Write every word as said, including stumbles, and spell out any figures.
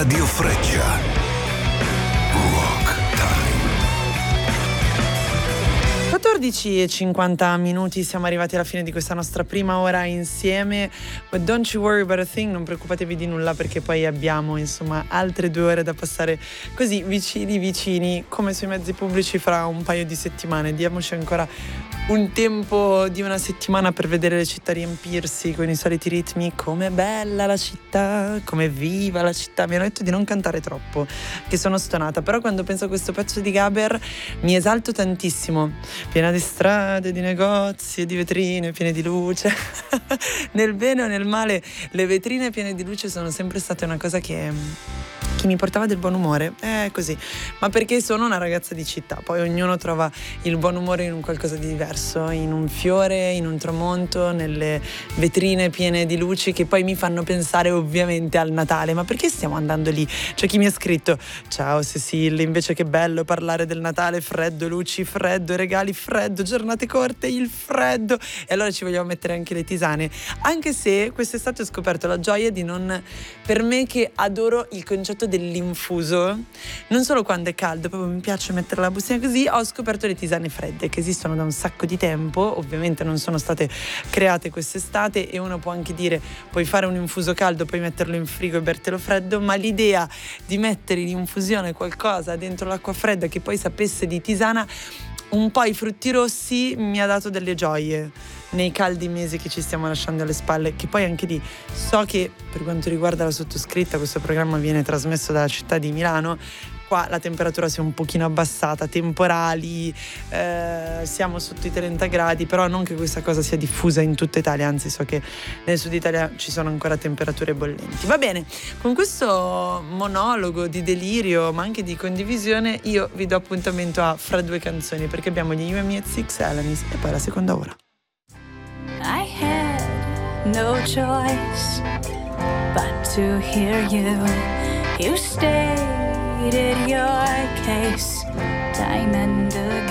Radio Freccia. Rock Time. quattordici e cinquanta minuti, siamo arrivati alla fine di questa nostra prima ora insieme. But don't you worry about a thing, non preoccupatevi di nulla, perché poi abbiamo insomma altre due ore da passare così vicini vicini come sui mezzi pubblici fra un paio di settimane. Diamoci ancora un tempo di una settimana per vedere le città riempirsi con i soliti ritmi. Com'è bella la città, com'è viva la città. Mi hanno detto di non cantare troppo, che sono stonata, però quando penso a questo pezzo di Gaber mi esalto tantissimo. Piena di strade, di negozi e di vetrine piene di luce. Nel bene o nel male, le vetrine piene di luce sono sempre state una cosa che che mi portava del buon umore, è così, ma perché sono una ragazza di città. Poi ognuno trova il buon umore in un qualcosa di diverso, in un fiore, in un tramonto, nelle vetrine piene di luci che poi mi fanno pensare ovviamente al Natale. Ma perché stiamo andando lì? C'è chi mi ha scritto: ciao Cecilia, invece che bello parlare del Natale, freddo, luci, freddo, regali, freddo, giornate corte, il freddo, e allora ci vogliamo mettere anche le tisane. Anche se quest'estate ho scoperto la gioia di non, per me che adoro il concetto dell'infuso, non solo quando è caldo, proprio mi piace mettere la bustina così, ho scoperto le tisane fredde che esistono da un sacco di tempo. Ovviamente non sono state create quest'estate e uno può anche dire puoi fare un infuso caldo, poi metterlo in frigo e bertelo freddo, ma l'idea di mettere in infusione qualcosa dentro l'acqua fredda che poi sapesse di tisana, un po' i frutti rossi, mi ha dato delle gioie nei caldi mesi che ci stiamo lasciando alle spalle. Che poi anche lì so che per quanto riguarda la sottoscritta questo programma viene trasmesso dalla città di Milano. Qua la temperatura si è un pochino abbassata, temporali, eh, siamo sotto i trenta gradi, però non che questa cosa sia diffusa in tutta Italia, anzi so che nel sud Italia ci sono ancora temperature bollenti. Va bene, con questo monologo di delirio ma anche di condivisione io vi do appuntamento a fra due canzoni, perché abbiamo gli You and Me at Six Alanis e poi la seconda ora. I had no choice but to hear you. You stated your case time and again.